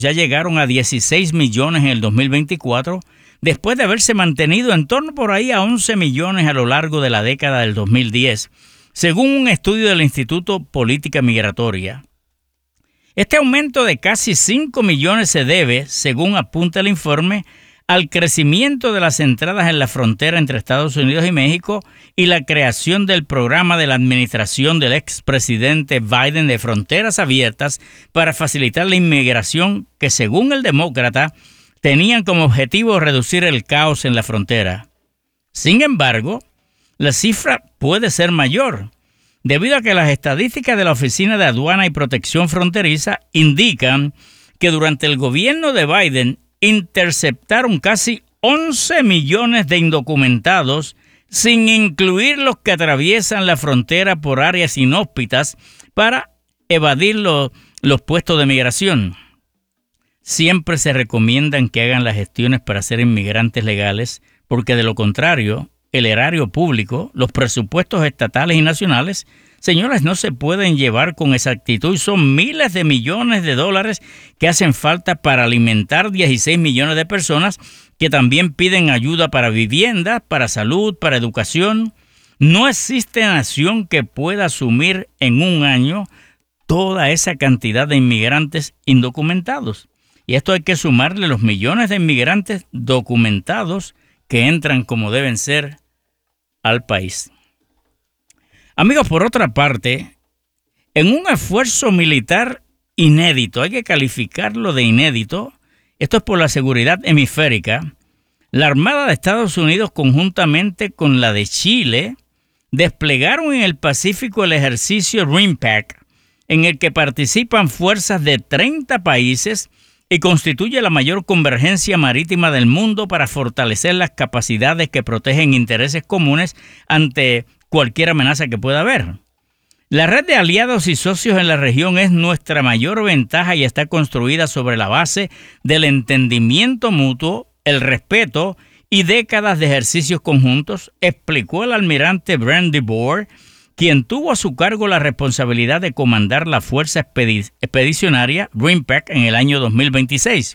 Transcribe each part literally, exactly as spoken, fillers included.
ya llegaron a dieciséis millones en el dos mil veinticuatro, después de haberse mantenido en torno por ahí a once millones a lo largo de la década del dos mil diez, según un estudio del Instituto Política Migratoria. Este aumento de casi cinco millones se debe, según apunta el informe, al crecimiento de las entradas en la frontera entre Estados Unidos y México y la creación del programa de la administración del expresidente Biden de fronteras abiertas para facilitar la inmigración que, según el demócrata, tenían como objetivo reducir el caos en la frontera. Sin embargo, la cifra puede ser mayor, debido a que las estadísticas de la Oficina de Aduana y Protección Fronteriza indican que durante el gobierno de Biden interceptaron casi once millones de indocumentados, sin incluir los que atraviesan la frontera por áreas inhóspitas para evadir lo, los puestos de migración. Siempre se recomiendan que hagan las gestiones para ser inmigrantes legales, porque de lo contrario, el erario público, los presupuestos estatales y nacionales, señores, no se pueden llevar con exactitud y son miles de millones de dólares que hacen falta para alimentar dieciséis millones de personas que también piden ayuda para vivienda, para salud, para educación. No existe nación que pueda asumir en un año toda esa cantidad de inmigrantes indocumentados. Y esto hay que sumarle los millones de inmigrantes documentados que entran como deben ser al país. Amigos, por otra parte, en un esfuerzo militar inédito, hay que calificarlo de inédito, esto es por la seguridad hemisférica, la Armada de Estados Unidos conjuntamente con la de Chile desplegaron en el Pacífico el ejercicio RIMPAC, en el que participan fuerzas de treinta países y constituye la mayor convergencia marítima del mundo para fortalecer las capacidades que protegen intereses comunes ante cualquier amenaza que pueda haber. La red de aliados y socios en la región es nuestra mayor ventaja y está construida sobre la base del entendimiento mutuo, el respeto y décadas de ejercicios conjuntos, explicó el almirante Brent DeBoer, quien tuvo a su cargo la responsabilidad de comandar la Fuerza Expedi- Expedicionaria RIMPAC en el año dos mil veintiséis.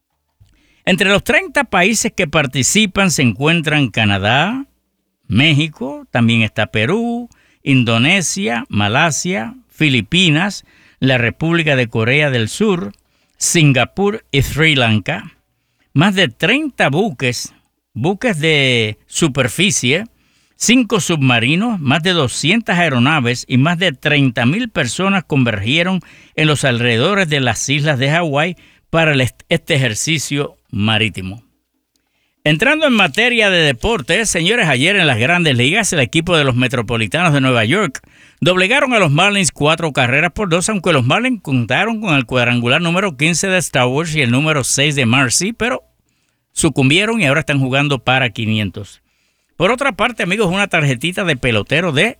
Entre los treinta países que participan se encuentran Canadá, México, también está Perú, Indonesia, Malasia, Filipinas, la República de Corea del Sur, Singapur y Sri Lanka. Más de treinta buques, buques de superficie, cinco submarinos, más de doscientas aeronaves y más de treinta mil personas convergieron en los alrededores de las islas de Hawái para el est- este ejercicio marítimo. Entrando en materia de deportes, señores, ayer en las Grandes Ligas el equipo de los Metropolitanos de Nueva York doblegaron a los Marlins cuatro carreras por dos, aunque los Marlins contaron con el cuadrangular número quince de Star Wars y el número seis de Marcy, pero sucumbieron y ahora están jugando para quinientos. Por otra parte, amigos, una tarjetita de pelotero de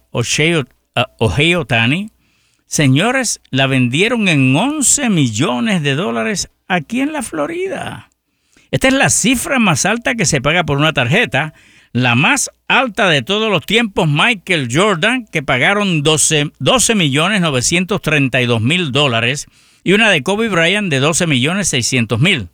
Shohei Ohtani. Señores, la vendieron en once millones de dólares aquí en la Florida. Esta es la cifra más alta que se paga por una tarjeta. La más alta de todos los tiempos, Michael Jordan, que pagaron doce millones novecientos treinta y dos mil dólares. Y una de Kobe Bryant de doce millones seiscientos mil.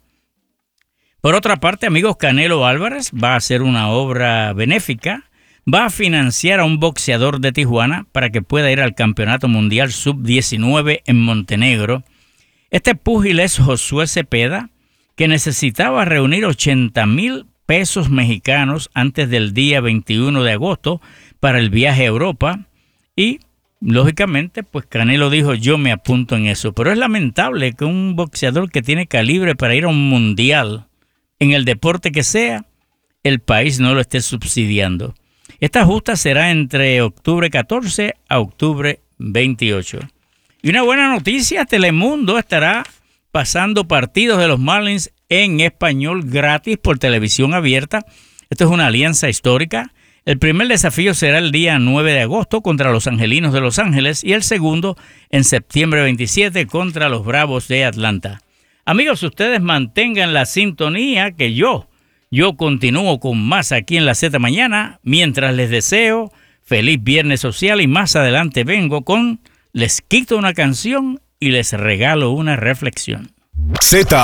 Por otra parte, amigos, Canelo Álvarez va a hacer una obra benéfica, va a financiar a un boxeador de Tijuana para que pueda ir al Campeonato Mundial sub diecinueve en Montenegro. Este púgil es Josué Cepeda, que necesitaba reunir ochenta mil pesos mexicanos antes del día veintiuno de agosto para el viaje a Europa y, lógicamente, pues Canelo dijo, yo me apunto en eso. Pero es lamentable que un boxeador que tiene calibre para ir a un mundial en el deporte que sea, el país no lo esté subsidiando. Esta justa será entre octubre catorce a octubre veintiocho. Y una buena noticia, Telemundo estará pasando partidos de los Marlins en español gratis por televisión abierta. Esto es una alianza histórica. El primer desafío será el día nueve de agosto contra los Angelinos de Los Ángeles y el segundo en septiembre veintisiete contra los Bravos de Atlanta. Amigos, ustedes mantengan la sintonía que yo, yo continúo con más aquí en la Z Mañana, mientras les deseo feliz viernes social y más adelante vengo con Les quito una canción y les regalo una reflexión. Z